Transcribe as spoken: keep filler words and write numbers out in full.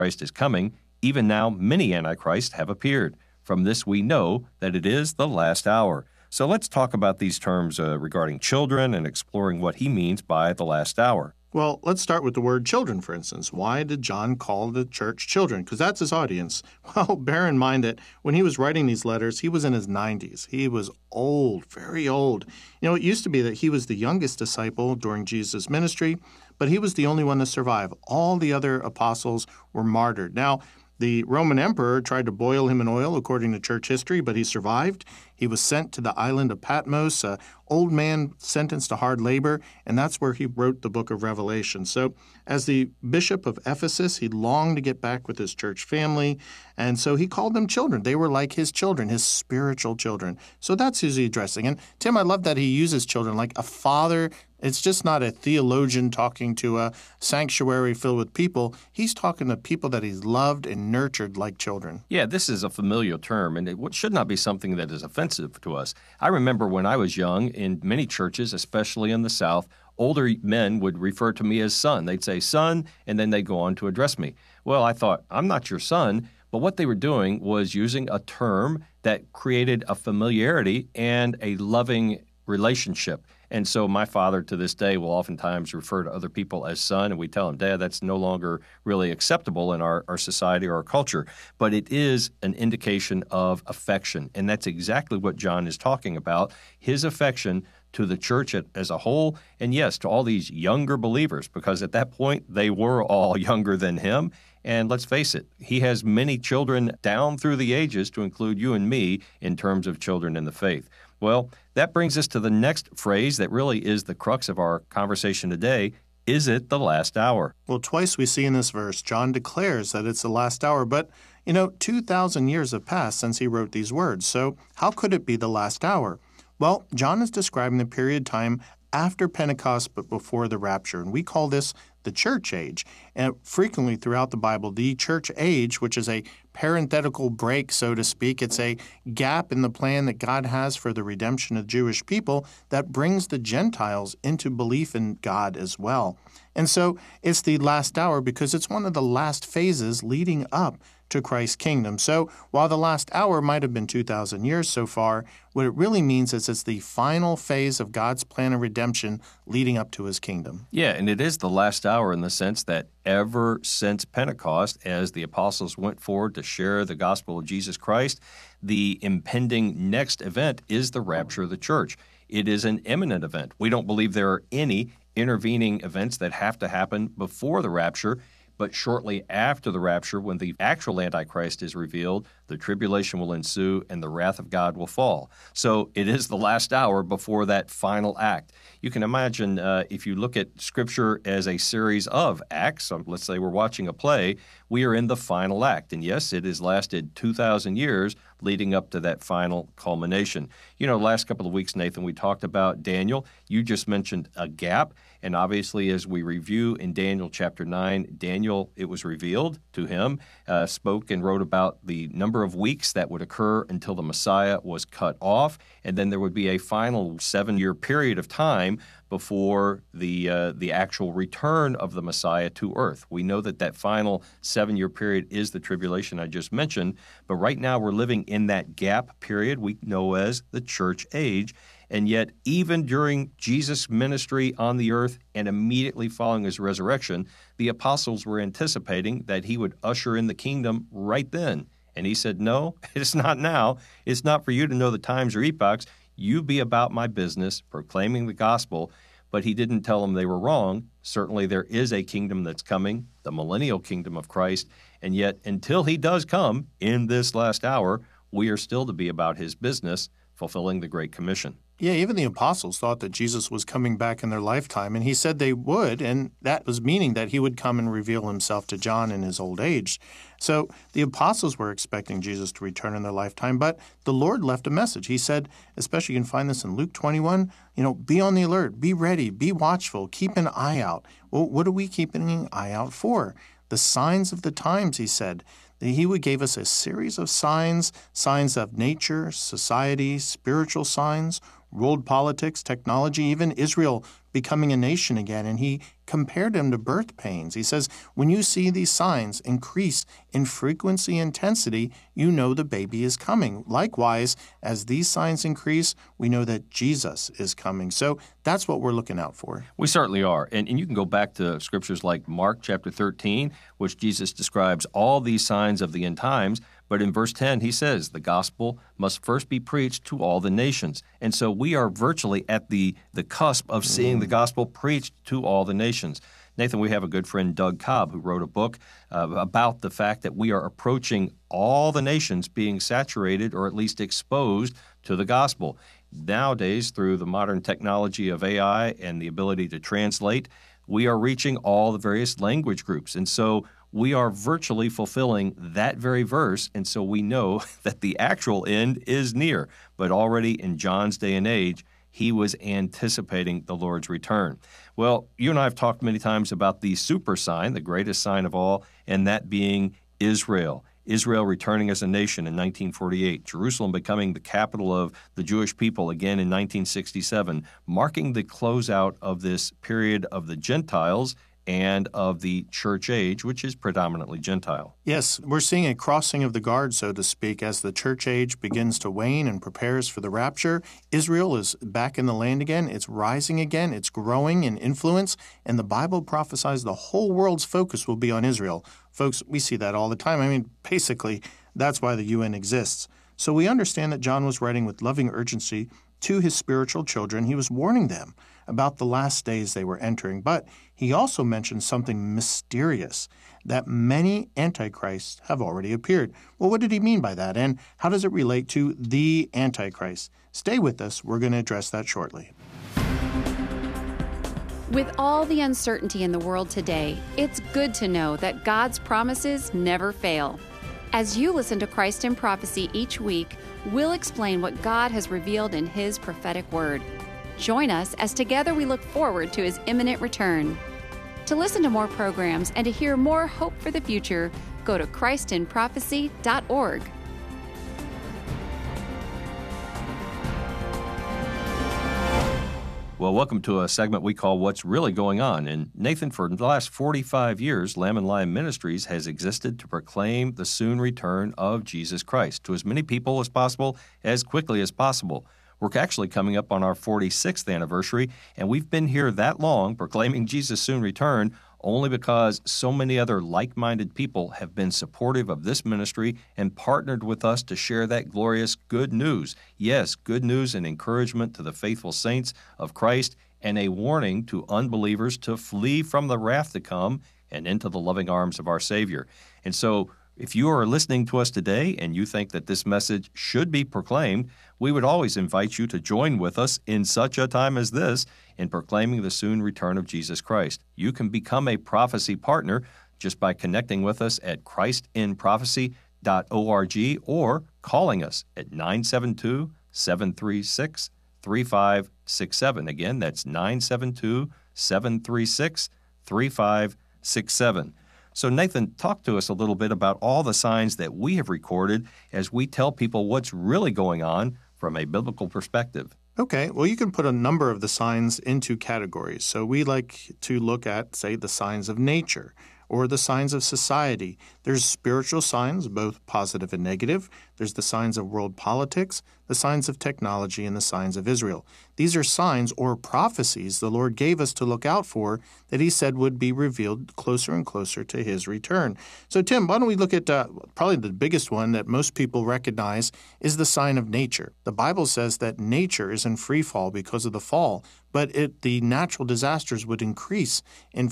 Christ is coming. Even now, many antichrists have appeared. From this, we know that it is the last hour. So let's talk about these terms uh, regarding children and exploring what he means by the last hour. Well, let's start with the word children, for instance. Why did John call the church children? Because that's his audience. Well, bear in mind that when he was writing these letters, he was in his nineties. He was old, very old. You know, it used to be that he was the youngest disciple during Jesus' ministry, but he was the only one to survive. All the other apostles were martyred. Now, the Roman emperor tried to boil him in oil, according to church history, but he survived. He was sent to the island of Patmos, an old man sentenced to hard labor, and that's where he wrote the book of Revelation. So as the bishop of Ephesus, he longed to get back with his church family, and so he called them children. They were like his children, his spiritual children. So that's who he's addressing. And Tim, I love that he uses children like a father. It's just not a theologian talking to a sanctuary filled with people. He's talking to people that he's loved and nurtured like children. Yeah, this is a familiar term, and it should not be something that is offensive to us. I remember when I was young, in many churches, especially in the South, older men would refer to me as son. They'd say, son, and then they'd go on to address me. Well, I thought, I'm not your son, but what they were doing was using a term that created a familiarity and a loving relationship. And so my father to this day will oftentimes refer to other people as son, and we tell him, Dad, that's no longer really acceptable in our, our society or our culture. But it is an indication of affection, and that's exactly what John is talking about, his affection to the church as a whole, and yes, to all these younger believers, because at that point they were all younger than him. And let's face it, he has many children down through the ages to include you and me in terms of children in the faith. Well, that brings us to the next phrase that really is the crux of our conversation today. Is it the last hour? Well, twice we see in this verse, John declares that it's the last hour, but, you know, two thousand years have passed since he wrote these words, so how could it be the last hour? Well, John is describing the period of time after Pentecost but before the rapture, and we call this the church age. And frequently throughout the Bible, the church age, which is a parenthetical break, so to speak, it's a gap in the plan that God has for the redemption of Jewish people that brings the Gentiles into belief in God as well. And so it's the last hour because it's one of the last phases leading up to Christ's kingdom. So while the last hour might have been two thousand years so far, what it really means is it's the final phase of God's plan of redemption leading up to his kingdom. Yeah, and it is the last hour in the sense that ever since Pentecost, as the apostles went forward to share the gospel of Jesus Christ, the impending next event is the rapture of the church. It is an imminent event. We don't believe there are any intervening events that have to happen before the rapture. But shortly after the rapture, when the actual Antichrist is revealed, the tribulation will ensue and the wrath of God will fall. So it is the last hour before that final act. You can imagine uh, if you look at Scripture as a series of acts, so let's say we're watching a play, we are in the final act. And yes, it has lasted two thousand years leading up to that final culmination. You know, last couple of weeks, Nathan, we talked about Daniel. You just mentioned a gap. And obviously, as we review in Daniel chapter nine, Daniel, it was revealed to him, uh, spoke and wrote about the number of weeks that would occur until the Messiah was cut off. And then there would be a final seven-year period of time before the uh, the actual return of the Messiah to earth. We know that that final seven-year period is the tribulation I just mentioned, but right now we're living in that gap period we know as the church age. And yet, even during Jesus' ministry on the earth and immediately following his resurrection, the apostles were anticipating that he would usher in the kingdom right then. And he said, no, it's not now. It's not for you to know the times or epochs. You be about my business, proclaiming the gospel. But he didn't tell them they were wrong. Certainly there is a kingdom that's coming, the millennial kingdom of Christ. And yet, until he does come in this last hour, we are still to be about his business, fulfilling the Great Commission. Yeah, even the apostles thought that Jesus was coming back in their lifetime, and he said they would, and that was meaning that he would come and reveal himself to John in his old age. So the apostles were expecting Jesus to return in their lifetime, but the Lord left a message. He said, especially you can find this in Luke twenty-one, you know, be on the alert, be ready, be watchful, keep an eye out. Well, what are we keeping an eye out for? The signs of the times, he said. He would give us a series of signs, signs of nature, society, spiritual signs, world politics, technology, even Israel becoming a nation again. And he compared them to birth pains. He says, when you see these signs increase in frequency and intensity, you know the baby is coming. Likewise, as these signs increase, we know that Jesus is coming. So that's what we're looking out for. We certainly are. And, and you can go back to scriptures like Mark chapter thirteen, which Jesus describes all these signs of the end times. But in verse ten, he says, the gospel must first be preached to all the nations. And so we are virtually at the, the cusp of seeing the gospel preached to all the nations. Nathan, we have a good friend, Doug Cobb, who wrote a book uh, about the fact that we are approaching all the nations being saturated or at least exposed to the gospel. Nowadays, through the modern technology of A I and the ability to translate, we are reaching all the various language groups. And so we are virtually fulfilling that very verse, and so we know that the actual end is near. But already in John's day and age, he was anticipating the Lord's return. Well, you and I have talked many times about the super sign, the greatest sign of all, and that being Israel. Israel returning as a nation in nineteen forty-eight, Jerusalem becoming the capital of the Jewish people again in nineteen sixty-seven, marking the closeout of this period of the Gentiles and of the church age, which is predominantly Gentile. Yes, we're seeing a crossing of the guard, so to speak, as the church age begins to wane and prepares for the rapture. Israel is back in the land again. It's rising again. It's growing in influence, and the Bible prophesies the whole world's focus will be on Israel. Folks, we see that all the time. I mean, basically, that's why the U N exists. So we understand that John was writing with loving urgency to his spiritual children. He was warning them about the last days they were entering. But he also mentioned something mysterious, that many antichrists have already appeared. Well, what did he mean by that? And how does it relate to the Antichrist? Stay with us. We're going to address that shortly. With all the uncertainty in the world today, it's good to know that God's promises never fail. As you listen to Christ in Prophecy each week, we'll explain what God has revealed in His prophetic word. Join us as together we look forward to His imminent return. To listen to more programs and to hear more hope for the future, go to christ in prophecy dot org. Well, welcome to a segment we call What's Really Going On. And Nathan, for the last forty-five years, Lamb and Lion Ministries has existed to proclaim the soon return of Jesus Christ to as many people as possible, as quickly as possible. We're actually coming up on our forty-sixth anniversary, and we've been here that long proclaiming Jesus' soon return only because so many other like-minded people have been supportive of this ministry and partnered with us to share that glorious good news. Yes, good news and encouragement to the faithful saints of Christ, and a warning to unbelievers to flee from the wrath to come and into the loving arms of our Savior. And so, if you are listening to us today and you think that this message should be proclaimed, we would always invite you to join with us in such a time as this in proclaiming the soon return of Jesus Christ. You can become a prophecy partner just by connecting with us at christ in prophecy dot org or calling us at nine seven two, seven three six, three five six seven. Again, that's nine seven two, seven three six, three five six seven. So, Nathan, talk to us a little bit about all the signs that we have recorded as we tell people what's really going on from a biblical perspective. Okay, well, you can put a number of the signs into categories. So we like to look at, say, the signs of nature or the signs of society. There's spiritual signs, both positive and negative. There's the signs of world politics, the signs of technology, and the signs of Israel. These are signs or prophecies the Lord gave us to look out for that He said would be revealed closer and closer to His return. So, Tim, why don't we look at uh, probably the biggest one that most people recognize is the sign of nature. The Bible says that nature is in free fall because of the fall, but it, the natural disasters would increase in